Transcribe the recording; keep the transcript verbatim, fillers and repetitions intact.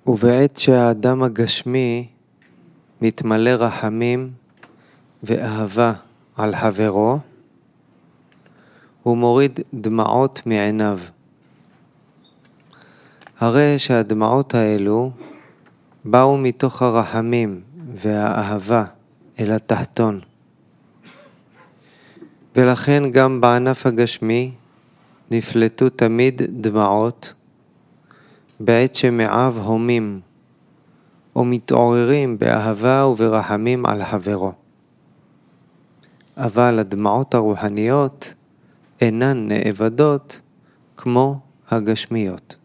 ובעת שהאדם הגשמי מתמלא רחמים ואהבה על חברו, הוא מוריד דמעות מעיניו. הרי שהדמעות האלו באו מתוך הרחמים והאהבה אל התחתון. ולכן גם בענף הגשמי נפלטו תמיד דמעות בעת שמעיו הומים או מתעוררים באהבה וברחמים על חברו. אבל הדמעות הרוחניות אינן נאבדות כמו הגשמיות.